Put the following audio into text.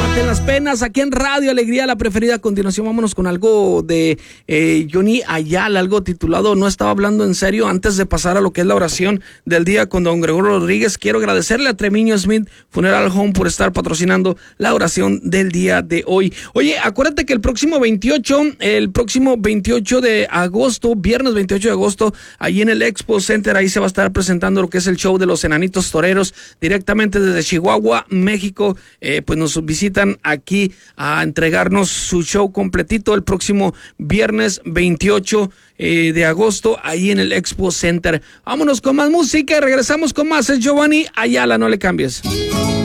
Quédate en las penas, aquí en Radio Alegría, la preferida. A continuación, vámonos con algo de Johnny Ayala, algo titulado No estaba hablando en serio. Antes de pasar a lo que es la oración del día con don Gregorio Rodríguez, quiero agradecerle a Treviño Smith Funeral Home por estar patrocinando la oración del día de hoy. Oye, acuérdate que el próximo 28 de agosto, viernes 28 de agosto, ahí en el Expo Center, ahí se va a estar presentando lo que es el show de los Enanitos Toreros, directamente desde Chihuahua, México. Pues nos visitan aquí a entregarnos su show completito el próximo viernes 28 de agosto, ahí en el Expo Center. Vámonos con más música y regresamos con más. Es Giovanni Ayala, no le cambies.